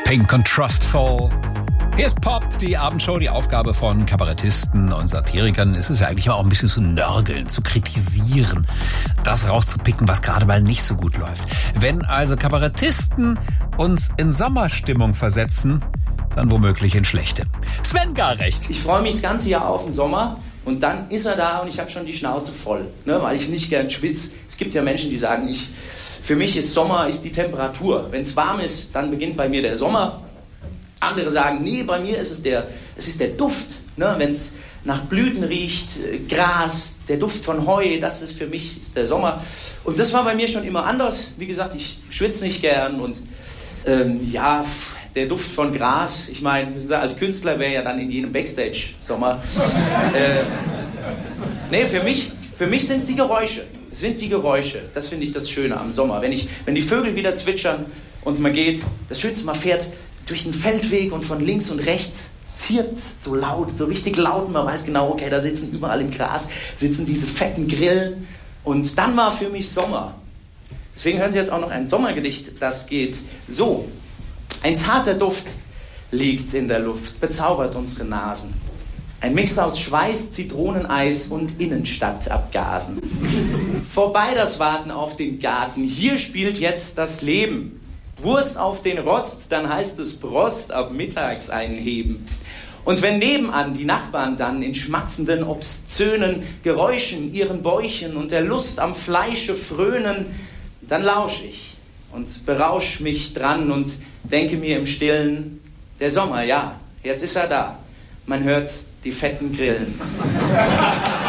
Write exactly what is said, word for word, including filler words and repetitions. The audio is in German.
Pink und Trustful. Hier ist Pop, die Abendshow. Die Aufgabe von Kabarettisten und Satirikern ist es ja eigentlich auch ein bisschen zu nörgeln, zu kritisieren, das rauszupicken, was gerade mal nicht so gut läuft. Wenn also Kabarettisten uns in Sommerstimmung versetzen, dann womöglich in schlechte. Sven Garrecht. Ich freue mich das ganze Jahr auf den Sommer und dann ist er da und ich habe schon die Schnauze voll, ne, weil ich nicht gern schwitze. Es gibt ja Menschen, die sagen, ich, für mich ist Sommer ist die Temperatur. Wenn es warm ist, dann beginnt bei mir der Sommer. Andere sagen, nee, bei mir ist es der, es ist der Duft, ne? Wenn es nach Blüten riecht, Gras, der Duft von Heu, das ist für mich ist der Sommer. Und das war bei mir schon immer anders. Wie gesagt, ich schwitze nicht gern und ähm, ja, der Duft von Gras, ich meine, als Künstler wäre ja dann in jedem Backstage Sommer. äh, nee, für mich, für mich sind es die Geräusche. Es sind die Geräusche. Das finde ich das Schöne am Sommer. Wenn, ich, wenn die Vögel wieder zwitschern und man geht, das Schönste, man fährt durch den Feldweg und von links und rechts zirpt's so laut, so richtig laut. Und man weiß genau, okay, da sitzen überall im Gras, sitzen diese fetten Grillen. Und dann war für mich Sommer. Deswegen hören Sie jetzt auch noch ein Sommergedicht, das geht so. Ein zarter Duft liegt in der Luft, bezaubert unsere Nasen. Ein Mix aus Schweiß, Zitroneneis und Innenstadtabgasen. Vorbei das Warten auf den Garten, hier spielt jetzt das Leben. Wurst auf den Rost, dann heißt es Prost, ab mittags einheben. Und wenn nebenan die Nachbarn dann in schmatzenden, obszönen Geräuschen ihren Bäuchen und der Lust am Fleische frönen, dann lausch ich und berausch mich dran und denke mir im Stillen, der Sommer, ja, jetzt ist er da. Man hört die fetten Grillen.